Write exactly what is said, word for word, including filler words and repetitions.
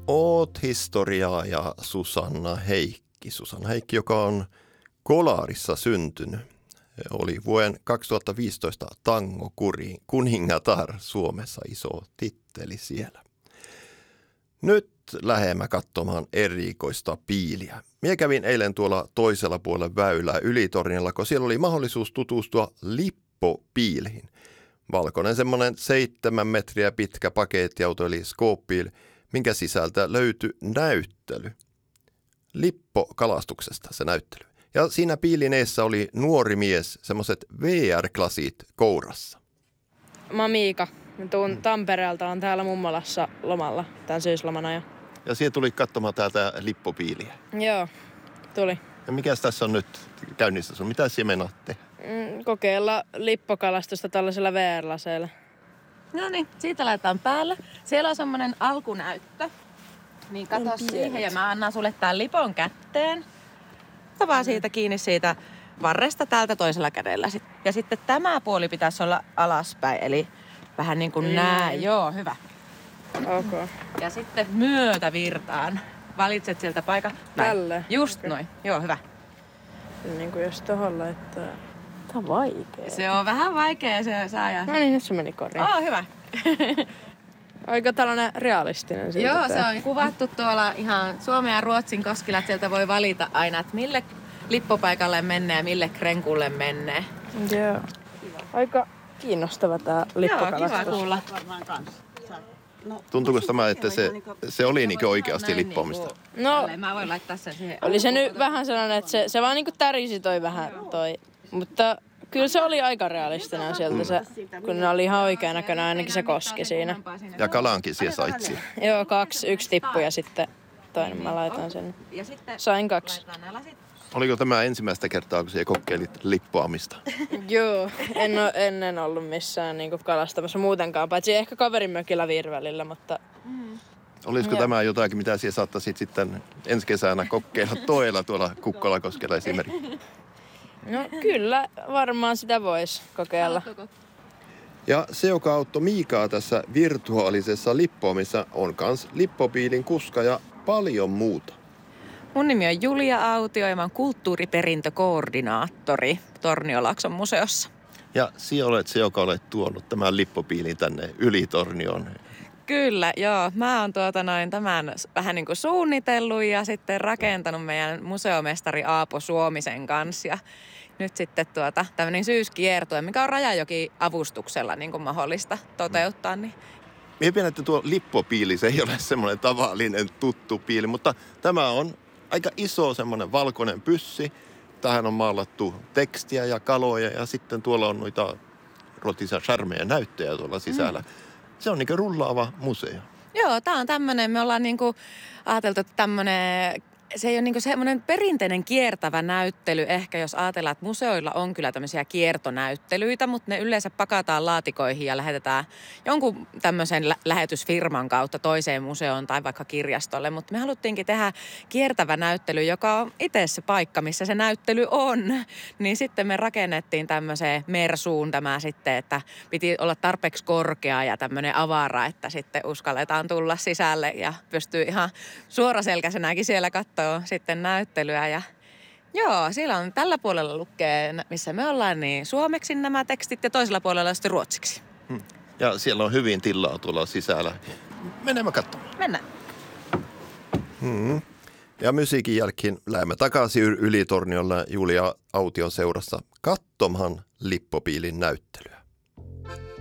Oot historiaa ja Susanna Heikki. Susanna Heikki, joka on Kolaarissa syntynyt, oli vuoden kaksituhattaviisitoista Tango kuningatar Suomessa, iso titteli siellä. Nyt lähemmä katsomaan erikoista piiliä. Mie kävin eilen tuolla toisella puolella väylää Ylitornilla, kun siellä oli mahdollisuus tutustua lippopiiliin. Valkoinen semmoinen seitsemän metriä pitkä pakettiauto eli Scoopil, minkä sisältä löytyi näyttely. Lippokalastuksesta se näyttely. Ja siinä piilin eessä oli nuori mies, semmoiset V R-klasit kourassa. Mä oon Miika. Mä tuun Tampereelta, on täällä mummolassa lomalla, tämän syyslomana jo. Ja siihen tuli katsomaan täältä lippopiiliä. Joo, tuli. Ja mikäs tässä on nyt käynnissä sun? Mitä siellä menaatte? Mm, kokeilla lippokalastusta tällaisella V R-laseilla. No niin, siitä laitetaan päälle. Siellä on semmonen alkunäyttö. Niin kato On siihen pienet. ja mä annan sulle tän lipon kätteen. Ota vaan siitä kiinni siitä varresta täältä toisella kädellä. Ja sitten tämä puoli pitäisi olla alaspäin, eli vähän niin kuin Mm. näin. Joo, hyvä. Ok. Ja sitten myötävirtaan. Valitset sieltä paikan. Näin. Tälle? Just Okei. noin. Joo, hyvä. Niin kuin jos tohon laittaa. Tää on vaikea. Se on vähän vaikea se saaja. No niin, nyt se meni koriin. Oh, hyvä. Aika tällainen realistinen siltä. Joo, se tää. on kuvattu tuolla ihan Suomen ja Ruotsin koskilla. Sieltä voi valita aina, että mille lippopaikalle menee ja mille krenkulle menee. Joo. Aika kiinnostava tää lippokalastus. Joo, kiva kuulla. Tuntuuko tämä, että se, se oli niin oikeasti Näin lippoamista? niinku- No, Tälleen mä voin laittaa sen siihen. oli se nyt vähän sellainen, että se, se vaan niinku tärisi toi vähän toi. Mutta kyllä se oli aika realistinen sieltä se, kun ne oli ihan oikean näköinen, ainakin se koski siinä. Ja kalankin siellä sait siihen. Joo, kaksi, yksi tippu ja sitten toinen mä laitan sen. Ja sitten Sain kaksi. laitetaan nämä lasit. Oliko tämä ensimmäistä kertaa, kun siellä kokeilit lippoamista? Joo, en ole ennen ollut missään niinku kalastamassa muutenkaan, paitsi ehkä kaverin mökillä Virvelillä, mutta Olisiko Joo. tämä jotakin, mitä siellä saattaisit sitten ensi kesänä kokeilla toella tuolla Kukkolakoskella esimerkiksi? no kyllä varmaan sitä voisi kokeilla. Ja se, joka auttoi Miikaa tässä virtuaalisessa lippoamissa, on kans lippopiilin kuska ja paljon muuta. Mun nimi on Julia Autio ja mä oon kulttuuriperintökoordinaattori Torniolakson museossa. Ja sinä olet se, joka olet tuonut tämän lippopiilin tänne Ylitornioon. Kyllä, joo. Mä oon tuota noin tämän vähän niin kuin suunnitellut ja sitten rakentanut meidän museomestari Aapo Suomisen kanssa. Ja nyt sitten tuota tämmöinen syyskiertue, mikä on Rajajoki-avustuksella niin kuin mahdollista toteuttaa. Niin. Mie pidän, että tuo lippopiili, se ei ole semmoinen tavallinen tuttu piili, mutta tämä on aika iso semmoinen valkoinen pyssy. Tähän on maalattu tekstiä ja kaloja ja sitten tuolla on noita rotisia charmeja näyttöjä tuolla sisällä. Mm. Se on niin kuin rullaava museo. Joo, tää on tämmönen, me ollaan niinku ajateltu, että tämmönen, se ei ole niinku semmoinen perinteinen kiertävä näyttely ehkä, jos ajatellaan, että museoilla on kyllä tämmöisiä kiertonäyttelyitä, mutta ne yleensä pakataan laatikoihin ja lähetetään jonkun tämmöisen lä- lähetysfirman kautta toiseen museoon tai vaikka kirjastolle, mutta me haluttiinkin tehdä kiertävä näyttely, joka on itse se paikka, missä se näyttely on. Niin sitten me rakennettiin tämmöiseen mersuun tämä sitten, että piti olla tarpeeksi korkea ja tämmöinen avara, että sitten uskalletaan tulla sisälle ja pystyy ihan suoraselkäisenäkin siellä katsoa sitten näyttelyä. Ja joo, siellä on tällä puolella lukee, missä me ollaan, niin suomeksi nämä tekstit ja toisella puolella sitten ruotsiksi. Hmm. Ja siellä on hyvin tilaa tuolla sisällä. Mennään katsomaan. Mennään. Hmm. Ja musiikin jälkeen lähdemme takaisin Ylitorniolla Julia Aution seurassa katsomaan lippopiilin näyttelyä.